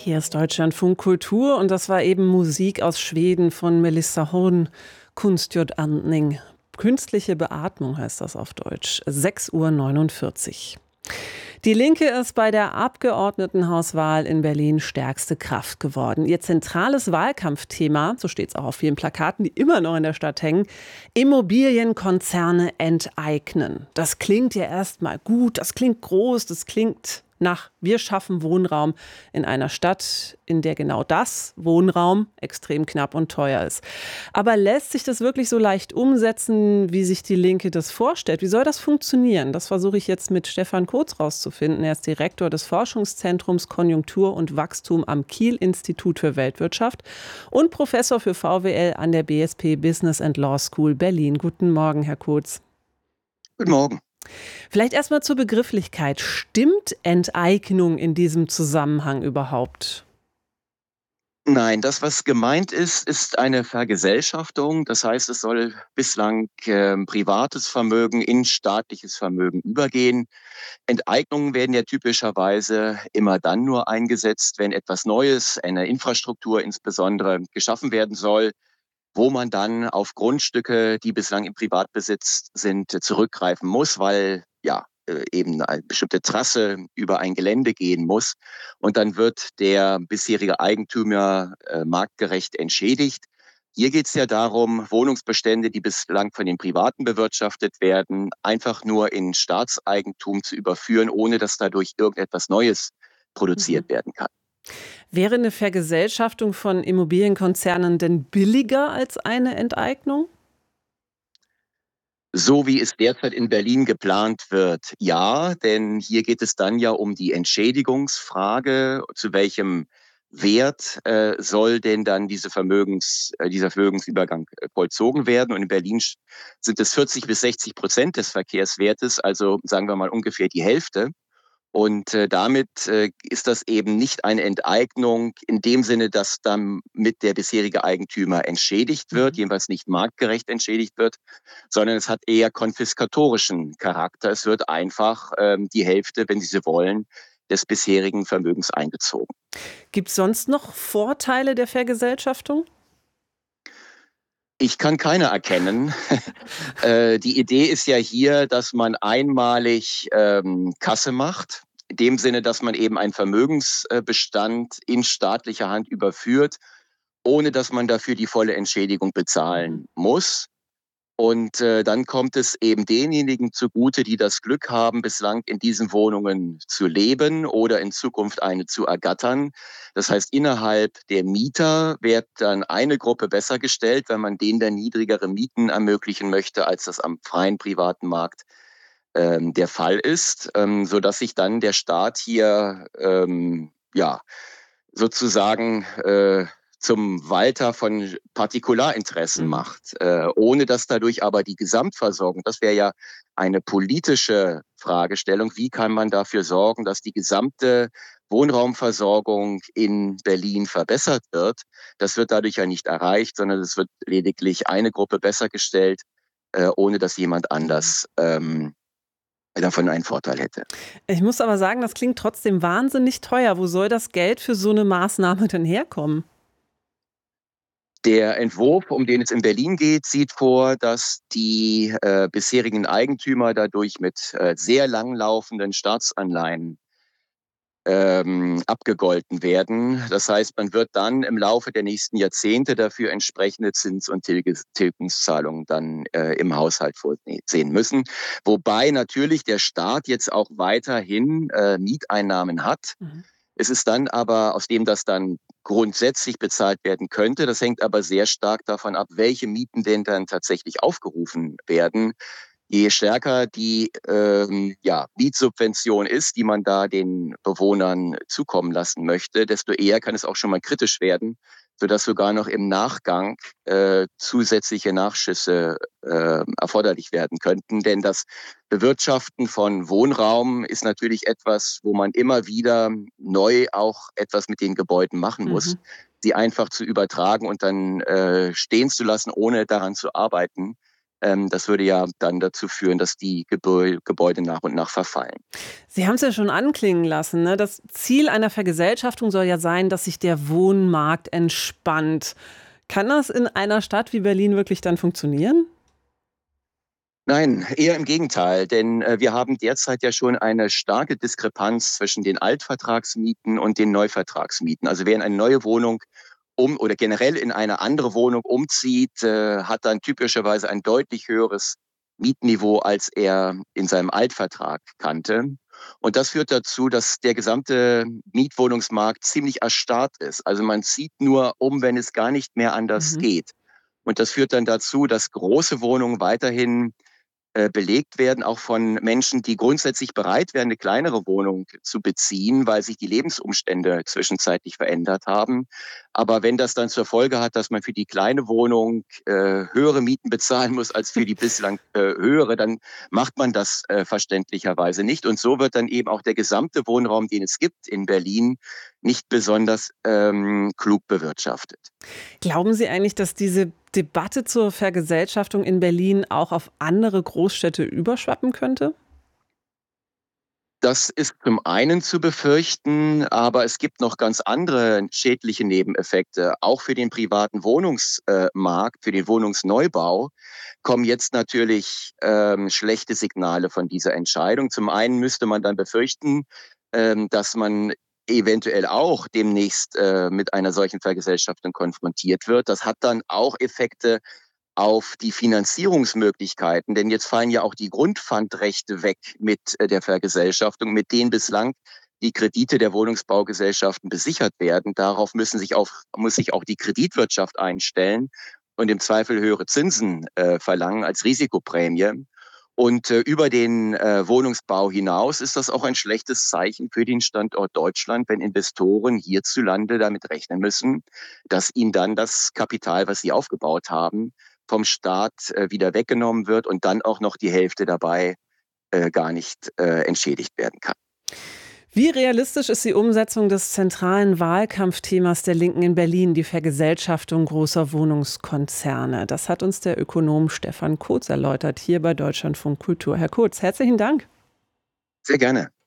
Hier ist Deutschlandfunk Kultur und das war eben Musik aus Schweden von Melissa Horn, Kunstgjord Andning. Künstliche Beatmung heißt das auf Deutsch. 6:49 Uhr. Die Linke ist bei der Abgeordnetenhauswahl in Berlin stärkste Kraft geworden. Ihr zentrales Wahlkampfthema, so steht es auch auf vielen Plakaten, die immer noch in der Stadt hängen: Immobilienkonzerne enteignen. Das klingt ja erstmal gut, das klingt groß, das klingt nach wir schaffen Wohnraum in einer Stadt, in der genau das, Wohnraum, extrem knapp und teuer ist. Aber lässt sich das wirklich so leicht umsetzen, wie sich die Linke das vorstellt? Wie soll das funktionieren? Das versuche ich jetzt mit Stefan Kotz rauszufinden. Er ist Direktor des Forschungszentrums Konjunktur und Wachstum am Kiel-Institut für Weltwirtschaft und Professor für VWL an der BSP Business and Law School Berlin. Guten Morgen, Herr Kotz. Guten Morgen. Vielleicht erstmal zur Begrifflichkeit. Stimmt Enteignung in diesem Zusammenhang überhaupt? Nein, das, was gemeint ist, ist eine Vergesellschaftung. Das heißt, es soll bislang privates Vermögen in staatliches Vermögen übergehen. Enteignungen werden ja typischerweise immer dann nur eingesetzt, wenn etwas Neues, eine Infrastruktur insbesondere, geschaffen werden soll, wo man dann auf Grundstücke, die bislang im Privatbesitz sind, zurückgreifen muss, weil eben eine bestimmte Trasse über ein Gelände gehen muss. Und dann wird der bisherige Eigentümer marktgerecht entschädigt. Hier geht es ja darum, Wohnungsbestände, die bislang von den Privaten bewirtschaftet werden, einfach nur in Staatseigentum zu überführen, ohne dass dadurch irgendetwas Neues Mhm. produziert werden kann. Wäre eine Vergesellschaftung von Immobilienkonzernen denn billiger als eine Enteignung? So wie es derzeit in Berlin geplant wird, ja, denn hier geht es dann ja um die Entschädigungsfrage, zu welchem Wert soll denn dann dieser Vermögensübergang vollzogen werden. Und in Berlin sind es 40-60% des Verkehrswertes, also sagen wir mal ungefähr die Hälfte. Und damit ist das eben nicht eine Enteignung in dem Sinne, dass dann mit der bisherige Eigentümer entschädigt wird, Mhm. jedenfalls nicht marktgerecht entschädigt wird, sondern es hat eher konfiskatorischen Charakter. Es wird einfach die Hälfte, wenn Sie so wollen, des bisherigen Vermögens eingezogen. Gibt es sonst noch Vorteile der Vergesellschaftung? Ich kann keine erkennen. Die Idee ist ja hier, dass man einmalig Kasse macht. In dem Sinne, dass man eben einen Vermögensbestand in staatlicher Hand überführt, ohne dass man dafür die volle Entschädigung Mhm. bezahlen muss. Und dann kommt es eben denjenigen zugute, die das Glück haben, bislang in diesen Wohnungen zu leben oder in Zukunft eine zu ergattern. Das heißt, innerhalb der Mieter wird dann eine Gruppe besser gestellt, wenn man denen dann niedrigere Mieten ermöglichen möchte, als das am freien privaten Markt der Fall ist, sodass sich dann der Staat hier sozusagen zum Walter von Partikularinteressen Mhm. macht, ohne dass dadurch aber die Gesamtversorgung, das wäre ja eine politische Fragestellung, wie kann man dafür sorgen, dass die gesamte Wohnraumversorgung in Berlin verbessert wird. Das wird dadurch ja nicht erreicht, sondern es wird lediglich eine Gruppe besser gestellt, ohne dass jemand Mhm. anders davon einen Vorteil hätte. Ich muss aber sagen, das klingt trotzdem wahnsinnig teuer. Wo soll das Geld für so eine Maßnahme denn herkommen? Der Entwurf, um den es in Berlin geht, sieht vor, dass die bisherigen Eigentümer dadurch mit sehr langlaufenden Staatsanleihen abgegolten werden. Das heißt, man wird dann im Laufe der nächsten Jahrzehnte dafür entsprechende Zins- und Tilgungszahlungen dann im Haushalt vorsehen müssen. Wobei natürlich der Staat jetzt auch weiterhin Mieteinnahmen hat. Mhm. Es ist dann aber, aus dem das dann grundsätzlich bezahlt werden könnte, das hängt aber sehr stark davon ab, welche Mieten denn dann tatsächlich aufgerufen werden. Je stärker die Mietsubvention ist, die man da den Bewohnern zukommen lassen möchte, desto eher kann es auch schon mal kritisch werden, sodass sogar noch im Nachgang zusätzliche Nachschüsse erforderlich werden könnten. Denn das Bewirtschaften von Wohnraum ist natürlich etwas, wo man immer wieder neu auch etwas mit den Gebäuden machen muss, Mhm. sie einfach zu übertragen und dann stehen zu lassen, ohne daran zu arbeiten. Das würde ja dann dazu führen, dass die Gebäude nach und nach verfallen. Sie haben es ja schon anklingen lassen, ne? Das Ziel einer Vergesellschaftung soll ja sein, dass sich der Wohnmarkt entspannt. Kann das in einer Stadt wie Berlin wirklich dann funktionieren? Nein, eher im Gegenteil, denn wir haben derzeit ja schon eine starke Diskrepanz zwischen den Altvertragsmieten und den Neuvertragsmieten. Also wer in eine neue Wohnung oder generell in eine andere Wohnung umzieht, hat dann typischerweise ein deutlich höheres Mietniveau, als er in seinem Altvertrag kannte. Und das führt dazu, dass der gesamte Mietwohnungsmarkt ziemlich erstarrt ist. Also man zieht nur um, wenn es gar nicht mehr anders Mhm. geht. Und das führt dann dazu, dass große Wohnungen weiterhin belegt werden, auch von Menschen, die grundsätzlich bereit wären, eine kleinere Wohnung zu beziehen, weil sich die Lebensumstände zwischenzeitlich verändert haben. Aber wenn das dann zur Folge hat, dass man für die kleine Wohnung höhere Mieten bezahlen muss als für die bislang höhere, dann macht man das verständlicherweise nicht. Und so wird dann eben auch der gesamte Wohnraum, den es gibt in Berlin, nicht besonders klug bewirtschaftet. Glauben Sie eigentlich, dass diese Debatte zur Vergesellschaftung in Berlin auch auf andere Großstädte überschwappen könnte? Das ist zum einen zu befürchten, aber es gibt noch ganz andere schädliche Nebeneffekte. Auch für den privaten Wohnungsmarkt, für den Wohnungsneubau kommen jetzt natürlich schlechte Signale von dieser Entscheidung. Zum einen müsste man dann befürchten, dass man eventuell auch demnächst mit einer solchen Vergesellschaftung konfrontiert wird. Das hat dann auch Effekte auf die Finanzierungsmöglichkeiten, denn jetzt fallen ja auch die Grundpfandrechte weg mit der Vergesellschaftung, mit denen bislang die Kredite der Wohnungsbaugesellschaften besichert werden. Darauf muss sich auch die Kreditwirtschaft einstellen und im Zweifel höhere Zinsen verlangen als Risikoprämie. Und über den Wohnungsbau hinaus ist das auch ein schlechtes Zeichen für den Standort Deutschland, wenn Investoren hierzulande damit rechnen müssen, dass ihnen dann das Kapital, was sie aufgebaut haben, vom Staat wieder weggenommen wird und dann auch noch die Hälfte dabei gar nicht entschädigt werden kann. Wie realistisch ist die Umsetzung des zentralen Wahlkampfthemas der Linken in Berlin, die Vergesellschaftung großer Wohnungskonzerne? Das hat uns der Ökonom Stefan Kotz erläutert, hier bei Deutschlandfunk Kultur. Herr Kotz, herzlichen Dank. Sehr gerne.